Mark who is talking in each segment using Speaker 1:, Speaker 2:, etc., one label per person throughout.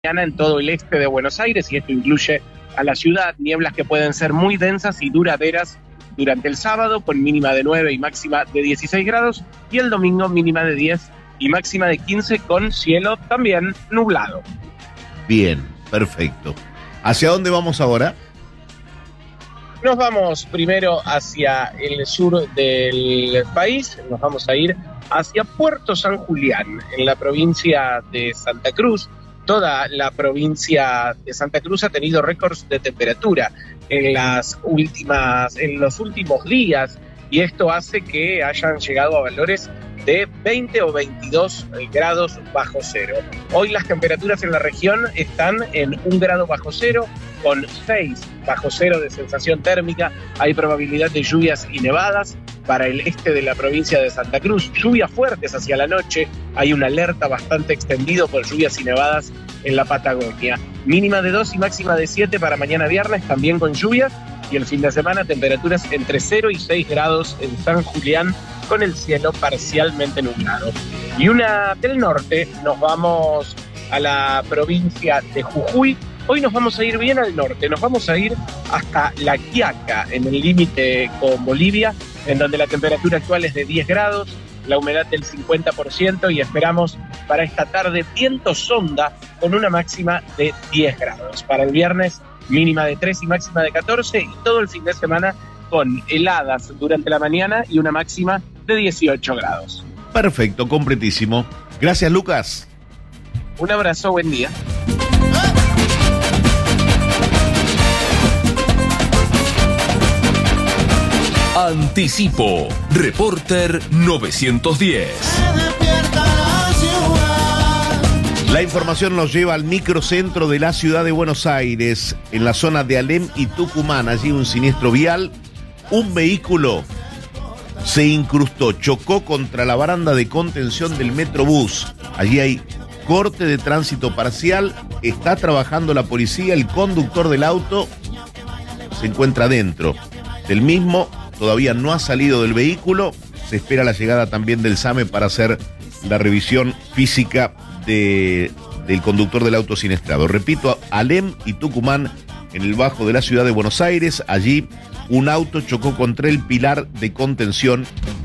Speaker 1: mañana en todo el este de Buenos Aires, y esto incluye a la ciudad, nieblas que pueden ser muy densas y duraderas durante el sábado, con mínima de 9 y máxima de 16 grados, y el domingo mínima de 10 y máxima de 15, con cielo también nublado.
Speaker 2: Bien, perfecto. ¿Hacia dónde vamos ahora?
Speaker 1: Nos vamos primero hacia el sur del país, nos vamos a ir hacia Puerto San Julián, en la provincia de Santa Cruz. Toda la provincia de Santa Cruz ha tenido récords de temperatura en los últimos días, y esto hace que hayan llegado a valores de 20 o 22 grados bajo cero. Hoy las temperaturas en la región están en 1 grado bajo cero, con 6 bajo cero de sensación térmica. Hay probabilidad de lluvias y nevadas para el este de la provincia de Santa Cruz. Lluvias fuertes hacia la noche. Hay una alerta bastante extendido por lluvias y nevadas en la Patagonia. Mínima de 2 y máxima de 7 para mañana viernes, también con lluvias. Y el fin de semana temperaturas entre 0 y 6 grados en San Julián, con el cielo parcialmente nublado. Y una del norte, nos vamos a la provincia de Jujuy. Hoy nos vamos a ir bien al norte, nos vamos a ir hasta La Quiaca, en el límite con Bolivia, en donde la temperatura actual es de 10 grados, la humedad del 50%, y esperamos para esta tarde viento sonda con una máxima de 10 grados. Para el viernes, mínima de 3 y máxima de 14, y todo el fin de semana con heladas durante la mañana y una máxima de 18 grados.
Speaker 2: Perfecto, completísimo. Gracias, Lucas.
Speaker 1: Un abrazo, buen día.
Speaker 3: Anticipo, Reporter 910.
Speaker 2: La información nos lleva al microcentro de la ciudad de Buenos Aires, en la zona de Alem y Tucumán. Allí un siniestro vial, un vehículo se incrustó, chocó contra la baranda de contención del Metrobús. Allí hay corte de tránsito parcial, está trabajando la policía, el conductor del auto se encuentra dentro del mismo, todavía no ha salido del vehículo, se espera la llegada también del SAME para hacer la revisión física del conductor del auto siniestrado. Repito, Alem y Tucumán, en el bajo de la ciudad de Buenos Aires. Allí un auto chocó contra el pilar de contención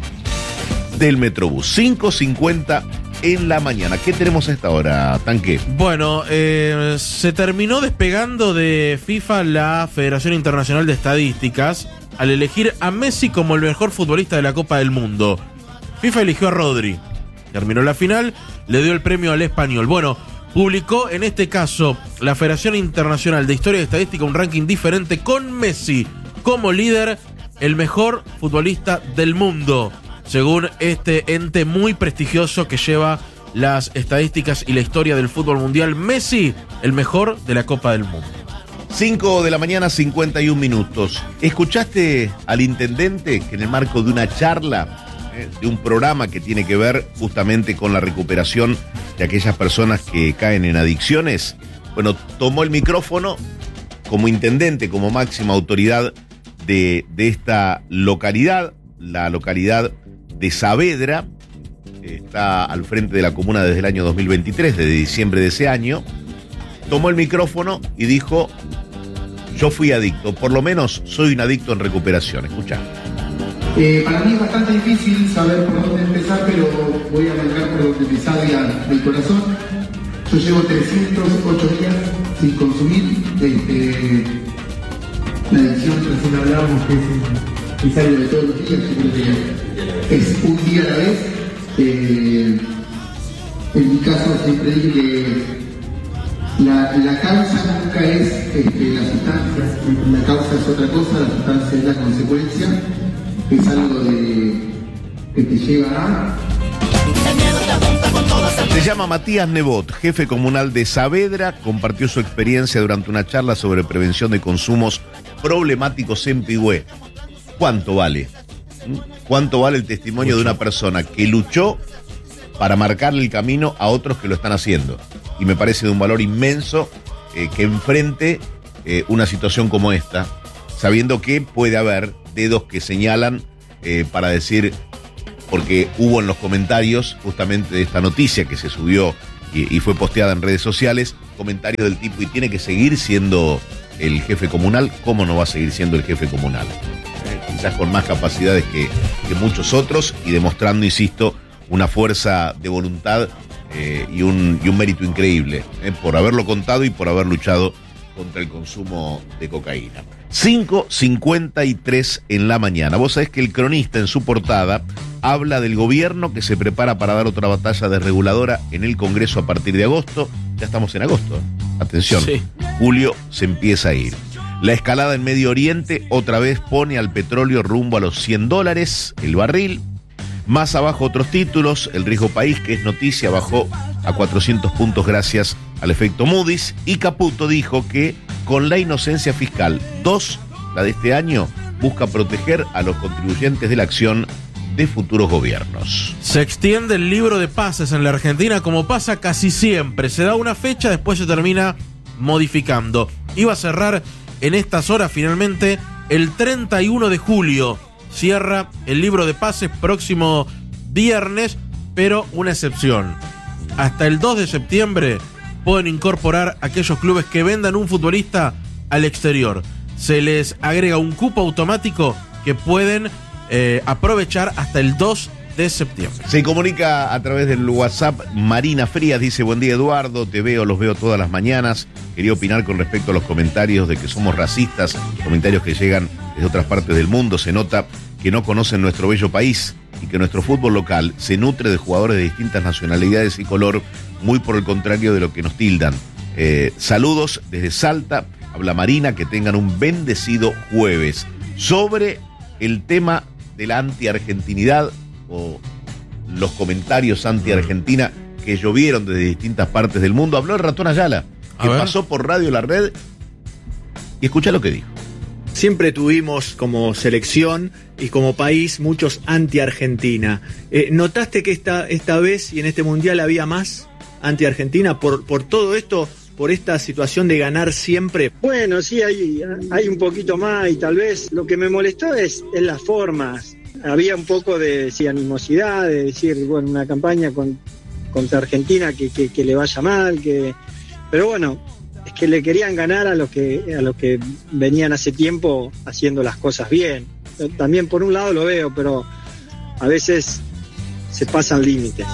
Speaker 2: del Metrobús. 5:50 en la mañana. ¿Qué tenemos a esta hora, Tanque?
Speaker 4: Bueno, se terminó despegando de FIFA la Federación Internacional de Estadísticas al elegir a Messi como el mejor futbolista de la Copa del Mundo. FIFA eligió a Rodri. Terminó la final, le dio el premio al español. Bueno, publicó en este caso la Federación Internacional de Historia y Estadística un ranking diferente con Messi como líder, el mejor futbolista del mundo, según este ente muy prestigioso que lleva las estadísticas y la historia del fútbol mundial. Messi, el mejor de la Copa del Mundo.
Speaker 2: 5 de la mañana, 51 minutos. ¿Escuchaste al intendente que en el marco de una charla, de un programa que tiene que ver justamente con la recuperación de aquellas personas que caen en adicciones, bueno, tomó el micrófono como intendente, como máxima autoridad de esta localidad, la localidad de Saavedra, está al frente de la comuna desde el año 2023, desde diciembre de ese año. Tomó el micrófono y dijo: yo fui adicto, por lo menos soy un adicto en recuperación. Escuchá.
Speaker 5: Para mí es bastante difícil saber por dónde empezar, pero voy a arrancar por donde me salga del corazón. Yo llevo 308 días sin consumir. La adicción, recién hablábamos, que es algo de todos los días. Yo creo que es un día a la vez. En mi caso siempre dije que la causa nunca es la sustancia, la causa es otra cosa, la sustancia es la consecuencia. Es algo que te lleva a...
Speaker 2: Se llama Matías Nebot, jefe comunal de Saavedra, compartió su experiencia durante una charla sobre prevención de consumos problemáticos en Pigüé. ¿Cuánto vale? ¿Cuánto vale el testimonio de una persona que luchó para marcarle el camino a otros que lo están haciendo? Y me parece de un valor inmenso que enfrente una situación como esta, sabiendo que puede haber dedos que señalan para decir, porque hubo en los comentarios justamente de esta noticia que se subió y fue posteada en redes sociales, comentarios del tipo y tiene que seguir siendo el jefe comunal, ¿cómo no va a seguir siendo el jefe comunal? Quizás con más capacidades que muchos otros y demostrando, insisto, una fuerza de voluntad y un mérito increíble por haberlo contado y por haber luchado contra el consumo de cocaína. 5:53 en la mañana. Vos sabés que el Cronista en su portada habla del gobierno que se prepara para dar otra batalla desreguladora en el Congreso a partir de agosto. Ya estamos en agosto. Atención, sí. Julio se empieza a ir. La escalada en Medio Oriente otra vez pone al petróleo rumbo a los $100 el barril. Más abajo otros títulos, el riesgo país, que es noticia, bajó a 400 puntos gracias al efecto Moody's. Y Caputo dijo que con la inocencia fiscal 2, la de este año, busca proteger a los contribuyentes de la acción de futuros gobiernos.
Speaker 4: Se extiende el libro de pases en la Argentina como pasa casi siempre. Se da una fecha, después se termina modificando. Iba a cerrar en estas horas finalmente el 31 de julio. Cierra el libro de pases próximo viernes, pero una excepción. Hasta el 2 de septiembre pueden incorporar aquellos clubes que vendan un futbolista al exterior. Se les agrega un cupo automático que pueden aprovechar hasta el 2 de septiembre.
Speaker 2: Se comunica a través del WhatsApp Marina Frías, dice: buen día Eduardo, los veo todas las mañanas. Quería opinar con respecto a los comentarios de que somos racistas, comentarios que llegan desde otras partes del mundo. Se nota que no conocen nuestro bello país y que nuestro fútbol local se nutre de jugadores de distintas nacionalidades y color, muy por el contrario de lo que nos tildan. Saludos desde Salta, habla Marina, que tengan un bendecido jueves. Sobre el tema de la anti-argentinidad o los comentarios anti-argentina que llovieron desde distintas partes del mundo, habló el Ratón Ayala, que pasó por Radio La Red, y escucha lo que dijo.
Speaker 6: Siempre tuvimos como selección y como país muchos anti-Argentina. ¿Notaste que esta vez y en este mundial había más anti-Argentina por todo esto, por esta situación de ganar siempre?
Speaker 7: Bueno, sí, hay un poquito más, y tal vez lo que me molestó es las formas. Había un poco de animosidad, de decir, bueno, una campaña contra Argentina que le vaya mal, pero bueno, es que le querían ganar a los que venían hace tiempo haciendo las cosas bien. Yo también por un lado lo veo, pero a veces se pasan límites.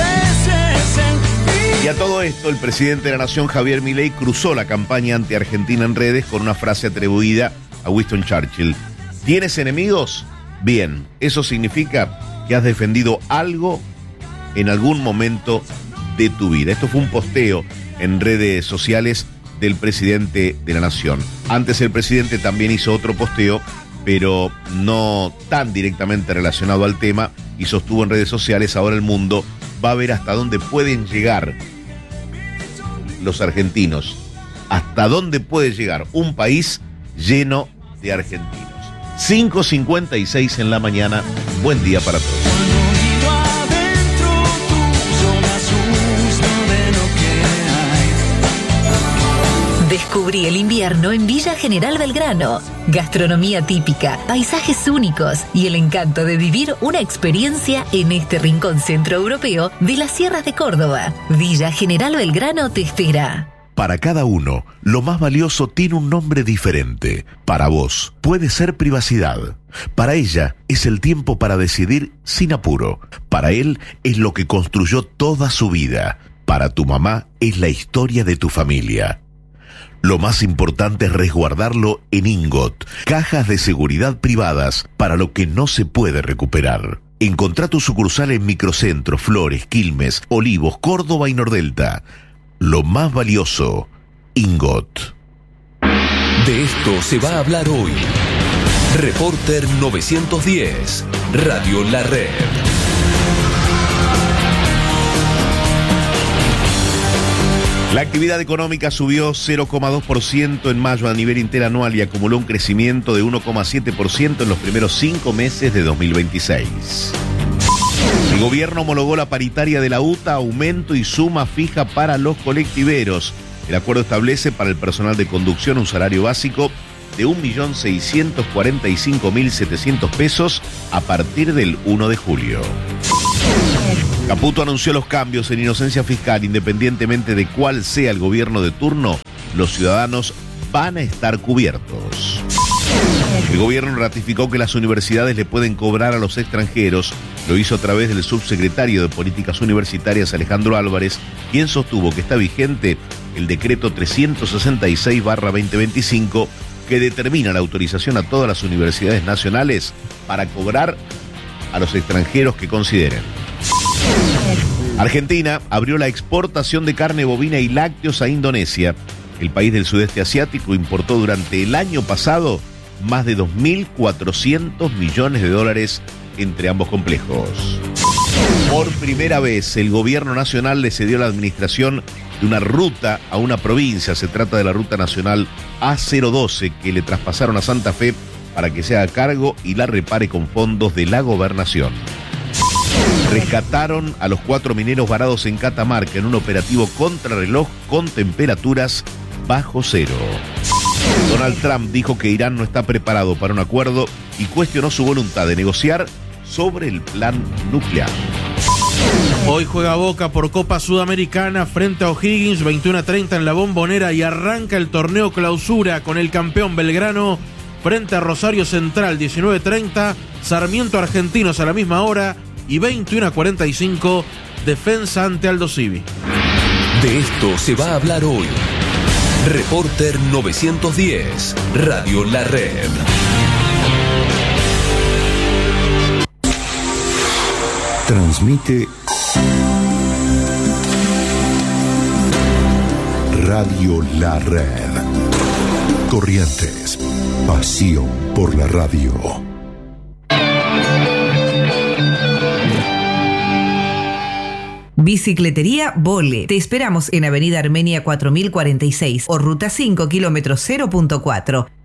Speaker 2: Y a todo esto, el presidente de la Nación, Javier Milei, cruzó la campaña anti-argentina en redes con una frase atribuida a Winston Churchill: ¿tienes enemigos? Bien, eso significa que has defendido algo en algún momento de tu vida. Esto fue un posteo en redes sociales del presidente de la Nación. Antes el presidente también hizo otro posteo, pero no tan directamente relacionado al tema, y sostuvo en redes sociales: ahora el mundo va a ver hasta dónde pueden llegar los argentinos, hasta dónde puede llegar un país lleno de argentinos. 5:56 en la mañana, buen día para todos.
Speaker 8: Descubrí el invierno en Villa General Belgrano. Gastronomía típica, paisajes únicos y el encanto de vivir una experiencia en este rincón centroeuropeo de las sierras de Córdoba. Villa General Belgrano te espera.
Speaker 9: Para cada uno, lo más valioso tiene un nombre diferente. Para vos, puede ser privacidad. Para ella, es el tiempo para decidir sin apuro. Para él, es lo que construyó toda su vida. Para tu mamá, es la historia de tu familia. Lo más importante es resguardarlo en Ingot, cajas de seguridad privadas para lo que no se puede recuperar. Encontrá tu sucursal en Microcentro, Flores, Quilmes, Olivos, Córdoba y Nordelta. Lo más valioso, Ingot.
Speaker 3: De esto se va a hablar hoy. Reporter 910, Radio La Red.
Speaker 2: La actividad económica subió 0,2% en mayo a nivel interanual y acumuló un crecimiento de 1,7% en los primeros 5 meses de 2026. El gobierno homologó la paritaria de la UTA, aumento y suma fija para los colectiveros. El acuerdo establece para el personal de conducción un salario básico de 1.645.700 pesos a partir del 1 de julio. Caputo anunció los cambios en inocencia fiscal. Independientemente de cuál sea el gobierno de turno, los ciudadanos van a estar cubiertos. El gobierno ratificó que las universidades le pueden cobrar a los extranjeros. Lo hizo a través del subsecretario de Políticas Universitarias, Alejandro Álvarez, quien sostuvo que está vigente el decreto 366/2025 que determina la autorización a todas las universidades nacionales para cobrar a los extranjeros que consideren. Argentina abrió la exportación de carne bovina y lácteos a Indonesia. El país del sudeste asiático importó durante el año pasado más de 2.400 millones de dólares entre ambos complejos. Por primera vez, el gobierno nacional le cedió la administración de una ruta a una provincia. Se trata de la ruta nacional A012, que le traspasaron a Santa Fe para que se haga cargo y la repare con fondos de la gobernación. Rescataron a los 4 mineros varados en Catamarca en un operativo contrarreloj con temperaturas bajo cero. Donald Trump dijo que Irán no está preparado para un acuerdo y cuestionó su voluntad de negociar sobre el plan nuclear.
Speaker 4: Hoy juega Boca por Copa Sudamericana frente a O'Higgins, 21:30 en la Bombonera, y arranca el torneo clausura con el campeón Belgrano frente a Rosario Central, 19:30, Sarmiento Argentinos a la misma hora y 21:45 Defensa ante Aldo Civi.
Speaker 3: De esto se va a hablar hoy. Reporter 910, Radio La Red.
Speaker 9: Transmite Radio La Red. Corrientes, pasión por la radio.
Speaker 10: Bicicletería Vole. Te esperamos en Avenida Armenia 4046 o Ruta 5, kilómetro 0.4.